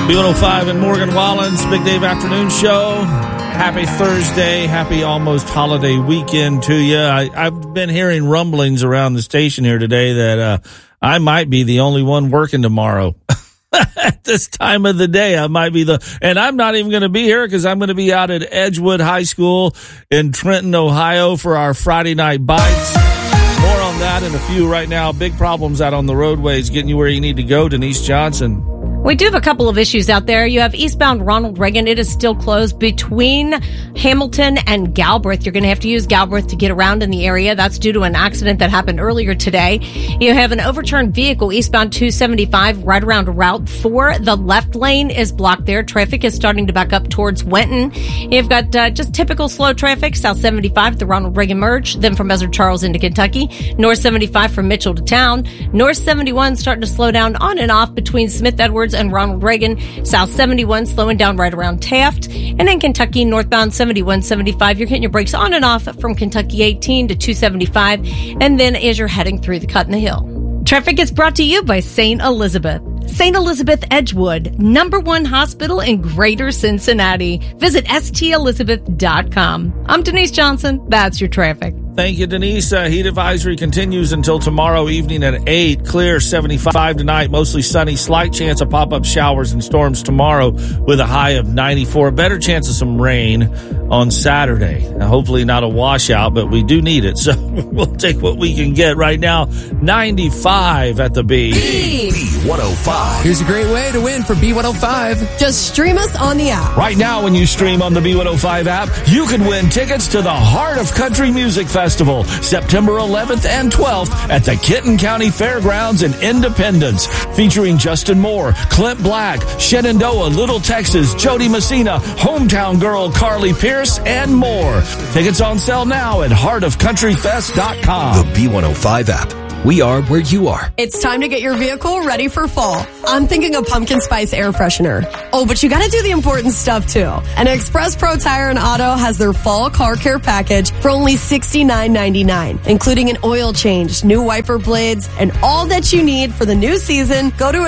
B105 and Morgan Wallens, Big Dave Afternoon Show. Happy Thursday, happy almost holiday weekend to you. I've been hearing rumblings around the station here today that I might be the only one working tomorrow. At this time of the day, I might be and I'm not even going to be here because I'm going to be out at Edgewood High School in Trenton, Ohio for our Friday night bites. More on that in a few right now. Big problems out on the roadways getting you where you need to go. Denise Johnson. We do have a couple of issues out there. You have eastbound Ronald Reagan. It is still closed between Hamilton and Galbraith. You're going to have to use Galbraith to get around in the area. That's due to an accident that happened earlier today. You have an overturned vehicle eastbound 275 right around Route 4. The left lane is blocked there. Traffic is starting to back up towards Wenton. You've got just typical slow traffic. South 75, the Ronald Reagan merge. Then from Ezra Charles into Kentucky. North 75 from Mitchell to Town. North 71 starting to slow down on and off between Smith Edwards and Ronald Reagan. South 71 slowing down right around Taft. And in Kentucky, northbound 71-75, you're hitting your brakes on and off from Kentucky 18 to 275. And then as you're heading through the cut in the hill. Traffic is brought to you by St. Elizabeth. St. Elizabeth Edgewood, #1 hospital in Greater Cincinnati. Visit stelizabeth.com. I'm Denise Johnson. That's your traffic. Thank you, Denise. Heat advisory continues until tomorrow evening at 8. Clear 75 tonight, mostly sunny. Slight chance of pop-up showers and storms tomorrow with a high of 94. Better chance of some rain on Saturday. Now, hopefully not a washout, but we do need it. So we'll take what we can get right now. 95 at the B. B105. Here's a great way to win for B105. Just stream us on the app. Right now, when you stream on the B105 app, you can win tickets to the Heart of Country Music Festival, September 11th and 12th at the Kenton County Fairgrounds in Independence, featuring Justin Moore, Clint Black, Shenandoah, Little Texas, Jody Messina, hometown girl Carly Pierce, and more. Tickets on sale now at heartofcountryfest.com. The B105 app. We are where you are. It's time to get your vehicle ready for fall. I'm thinking of pumpkin spice air freshener. Oh, but you gotta do the important stuff too. And Express Pro Tire and Auto has their fall car care package for only $69.99, including an oil change, new wiper blades, and all that you need for the new season. Go to